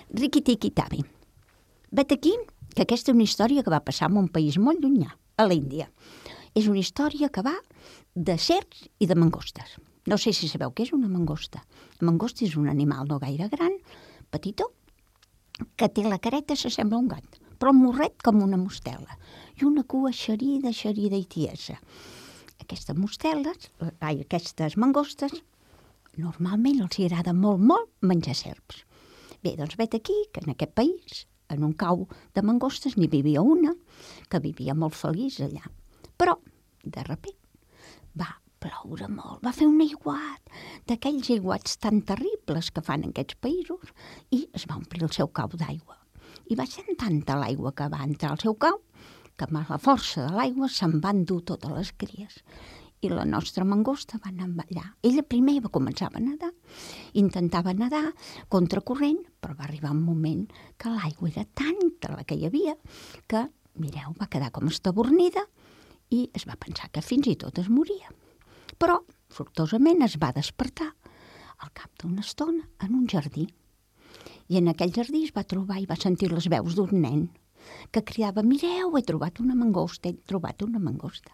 Riqui-tiqui-tavi. Vet aquí que aquesta és una història que va passar en un país molt llunyà, a l'Índia. És una història que va de serps i de mangostes. No sé si sabeu què és una mangosta. La mangosta és un animal no gaire gran, petitó, que té la careta, s'assembla a un gat, però el morret com una mostela i una cua xerida i tiesa. Aquestes mangostes, normalment els agrada molt, molt menjar serps. Bé, doncs vet aquí que en aquest país, en un cau de mangostes, n'hi vivia una que vivia molt feliç allà. Però, de sobte, va ploure molt, va fer un aiguat, d'aquells aiguats tan terribles que fan en aquests països, i es va omplir el seu cau d'aigua. I va ser tanta l'aigua que va entrar al seu cau que amb la força de l'aigua se'n van dur totes les cries. I la nostra mangosta va anar allà. Ella primer va començar a nedar, intentava nedar contracorrent, però va arribar un moment que l'aigua era tanta la que hi havia que, mireu, va quedar com estabornida i es va pensar que fins i tot es moria. Però, sortosament, es va despertar al cap d'una estona en un jardí. I en aquell jardí es va trobar i va sentir les veus d'un nen que cridava: mireu, he trobat una mangosta, he trobat una mangosta.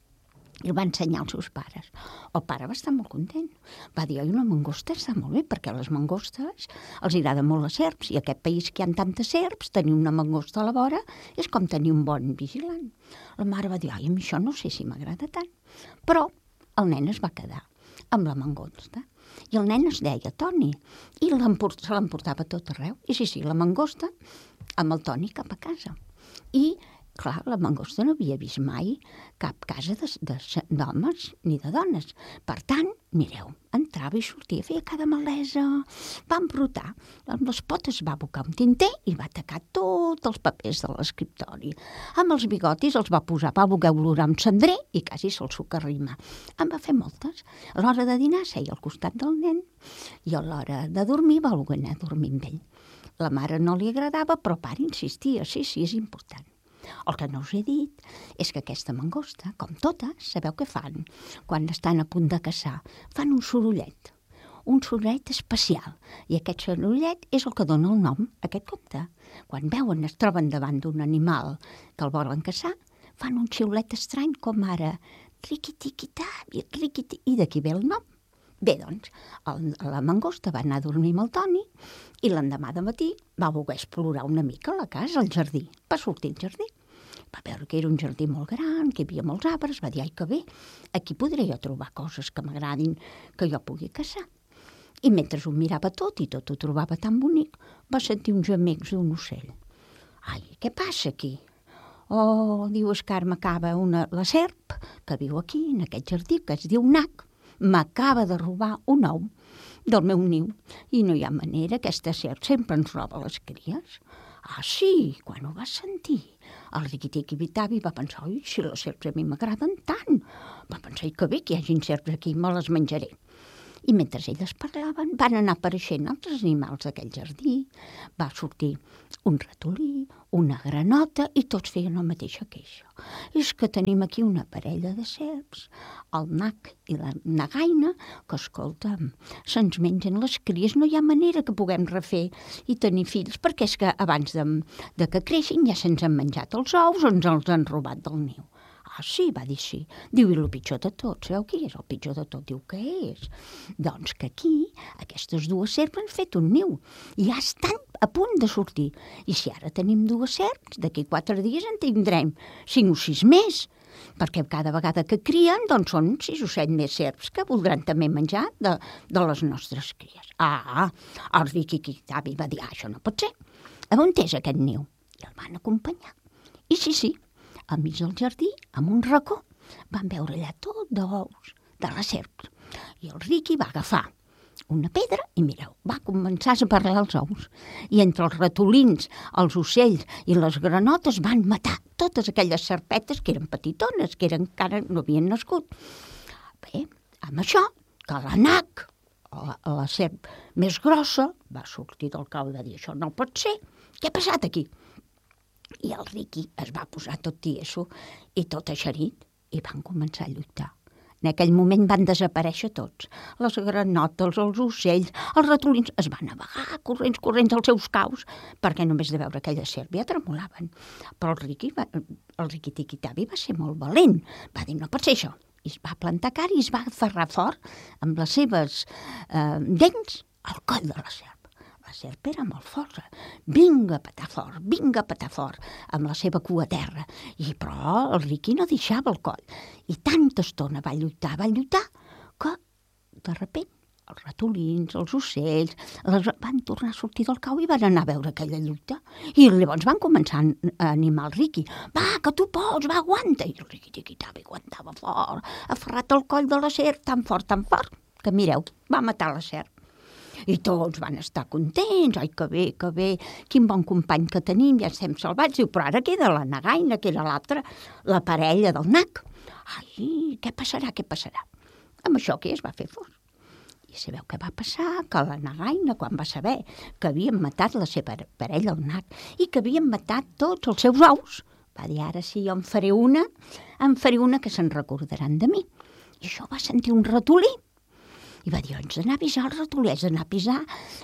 I el va ensenyar als seus pares. El pare va estar molt content. Va dir: oi, una mangosta està molt bé, perquè a les mangostes els agrada molt les serps, i a aquest país que hi ha tantes serps, tenir una mangosta a la vora és com tenir un bon vigilant. La mare va dir: ai, a mi això no sé si m'agrada tant. Però el nen es va quedar amb la mangosta. I el nen es deia Toni, i se l'emportava tot arreu. I sí, la mangosta amb el Toni cap a casa. I, clar, la mangosta no havia vist mai cap casa d'homes ni de dones. Per tant, mireu, entrava i sortia, feia cada malesa, va embrutar. Amb les potes va abocar un tinter i va tacar tots els papers de l'escriptori. Amb els bigotis els va posar, va voler olorar un cendrer i quasi se'l sucarrima. En va fer moltes. A l'hora de dinar seia al costat del nen i a l'hora de dormir va voler anar a dormir amb ell. La mare no li agradava, però el pare insistia: sí, és important. El que no us he dit és que aquesta mangosta, com totes, sabeu què fan? Quan estan a punt de caçar, fan un sorollet especial. I aquest sorollet és el que dona el nom a aquest conte. Quan veuen, es troben davant d'un animal que el volen caçar, fan un xiulet estrany com ara riqui-tiqui-tavi, i d'aquí ve el nom. Bé, doncs, la mangosta va anar a dormir amb el Toni i l'endemà de matí va voler explorar una mica la casa, el jardí. Va sortir al jardí. Va veure que era un jardí molt gran, que hi havia molts arbres. Va dir: ai, que bé, aquí podré jo trobar coses que m'agradin, que jo pugui caçar. I mentre ho mirava tot i tot ho trobava tan bonic, va sentir uns gemecs d'un ocell. Ai, què passa aquí? Oh, diu, és que ara m'acaba la serp que viu aquí, en aquest jardí, que es diu Nac, m'acaba de robar un ou del meu niu i no hi ha manera, aquesta serp sempre ens roba les cries. Ah, sí, quan ho va sentir, el riqui-tiqui-tavi va pensar: oi, si les serps a mi m'agraden tant. Va pensar: que bé que hi hagin serps aquí, me les menjaré. I mentre elles parlaven, van anar apareixent altres animals d'aquell jardí. Va sortir un ratolí, una granota, i tots feien la mateixa queixa. És que tenim aquí una parella de serps, el Nac i la Nagaina, que, escolta'm, se'ns mengen les cries, no hi ha manera que puguem refer i tenir fills, perquè és que abans de que creixin ja se'ns han menjat els ous o ens els han robat del niu. Ah, sí, va dir sí. Diu, i el pitjor de tot, sabeu qui és el pitjor de tot? Diu, què és? Doncs que aquí aquestes dues serps han fet un niu i ja estan a punt de sortir. I si ara tenim dues serps, d'aquí 4 dies en tindrem 5 o 6 més, perquè cada vegada que crien doncs són 6 o 7 més serps que voldran també menjar de les nostres cries. El riqui-tiqui-tavi va dir: això no pot ser. On és aquest niu? I el van acompanyar. I sí, al mig del jardí, en un racó, van veure allà tot d'ous de les serps. I el Riqui va agafar una pedra i, mireu, va començar a parlar els ous. I entre els ratolins, els ocells i les granotes van matar totes aquelles serpetes que eren petitones, que encara no havien nascut. Bé, amb això, que la Nac, la serp més grossa, va sortir del cau de dir: això no pot ser, què ha passat aquí? I el Riqui es va posar tot tieso i tot eixerit i van començar a lluitar. En aquell moment van desaparèixer tots. Les granotes, els ocells, els ratolins es van amagar corrents als seus caus, perquè només de veure aquella serp ja tremolaven. Però el riqui-tiqui-tavi va ser molt valent. Va dir, no pot ser això. I es va plantar cara i es va aferrar fort amb les seves dents al coll de la serp. La serp era molt forta. Vinga a petar fort, amb la seva cua a terra. Però el riqui no deixava el coll. I tanta estona va lluitar, que de sobte els ratolins, els ocells, van tornar a sortir del cau i van anar a veure aquella lluita. I llavors van començar a animar el riqui. Va, que tu pots, va, aguanta. I el riqui-tiqui-tavi aguantava fort, aferrat al coll de la serp, tan fort, que mireu, va matar la serp. I tots van estar contents, ai, que bé, quin bon company que tenim, ja estem salvats. Diu, però ara queda la nagaina, que era l'altra, la parella del nag. Ai, què passarà? Amb això que es va fer fort. I sabeu què va passar? Que la nagaina, quan va saber que havien matat la seva parella, el nag, i que havien matat tots els seus ous, va dir, ara sí, jo en faré una que se'n recordaran de mi. I això va sentir un ratolí. I va dir, haig d'anar a avisar el ratolí, haig d'anar a avisar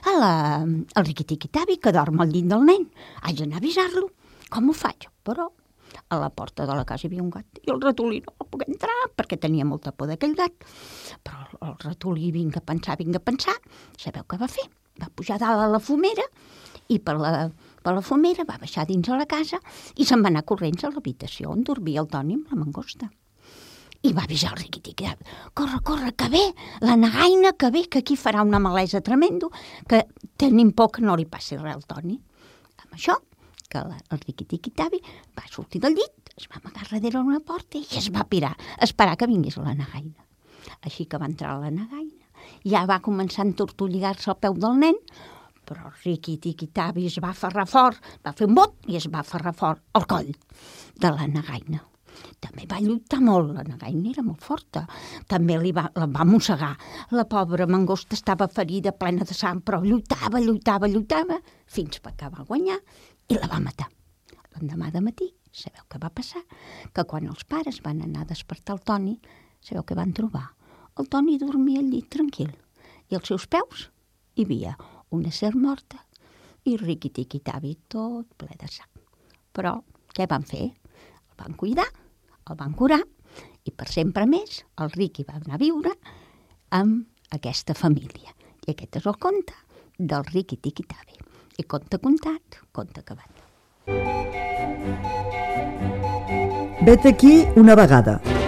el riqui-tiqui-tavi que dorm al llit del nen. Haig d'anar a avisar-lo. Com ho faig? Però a la porta de la casa hi havia un gat i el ratolí no va poder entrar perquè tenia molta por d'aquell gat. Però el ratolí, vinga a pensar, sabeu què va fer? Va pujar dalt a la fumera i per la fumera va baixar dins a la casa i se'n va anar corrents a l'habitació on dormia el Toni amb la mangosta. I va avisar el riqui-tiqui-tavi, corre, que ve, la nagaina, que ve, que aquí farà una malesa tremendo, que tenim por que no li passi res al Toni. Amb això, que el riqui-tiqui-tavi va sortir del llit, es va amagar darrere una porta i es va pirar, a esperar que vingués la nagaina. Així que va entrar la nagaina, ja va començar a entortolligar-se al peu del nen, però el riqui-tiqui-tavi es va aferrar fort, va fer un bot i es va aferrar fort al coll de la nagaina. També va lluitar molt, la nagaina era molt forta. També la va mossegar. La pobra mangosta estava ferida, plena de sang, però lluitava, fins que va guanyar i la va matar. L'endemà de matí, sabeu què va passar? Que quan els pares van anar a despertar el Toni, sabeu què van trobar? El Toni dormia al llit tranquil i als seus peus hi havia una serp morta i riqui-tiqui-tavi tot ple de sang. Però què van fer? El van cuidar, el van curar i per sempre més el riqui va anar a viure amb aquesta família. I aquest és el conte del riqui-tiqui-tavi. I conte contat, conte acabat. Vet aquí una vegada.